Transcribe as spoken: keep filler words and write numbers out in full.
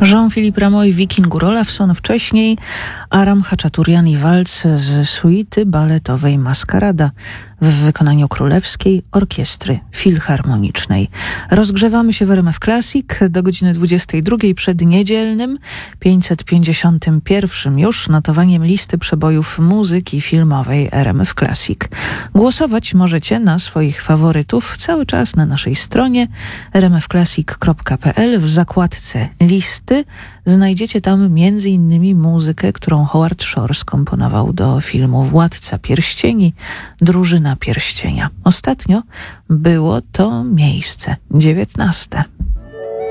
Jean-Philippe Rameau i Viking Olafsson, wcześniej Aram Hachaturian i walc z suity baletowej Maskarada w wykonaniu Królewskiej Orkiestry Filharmonicznej. Rozgrzewamy się w R M F Classic do godziny dwudziestej drugiej przed niedzielnym pięćset pięćdziesiątym pierwszym już notowaniem listy przebojów muzyki filmowej R M F Classic. Głosować możecie na swoich faworytów cały czas na naszej stronie r m f classic kropka p l. W zakładce listy znajdziecie tam między innymi muzykę, którą Howard Shore skomponował do filmu Władca Pierścieni, Drużyna Pierścienia. Ostatnio było to miejsce dziewiętnaste.